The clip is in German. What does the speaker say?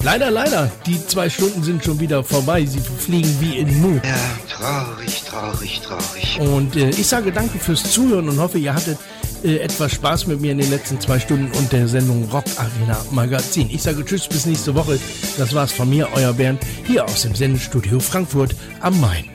Leider, leider, die 2 Stunden sind schon wieder vorbei. Sie fliegen wie in Nu. Ja, traurig, traurig, traurig. Und ich sage danke fürs Zuhören und hoffe, ihr hattet etwas Spaß mit mir in den letzten 2 Stunden und der Sendung Rock Arena Magazin. Ich sage tschüss, bis nächste Woche. Das war's von mir, euer Bernd, hier aus dem Sendestudio Frankfurt am Main.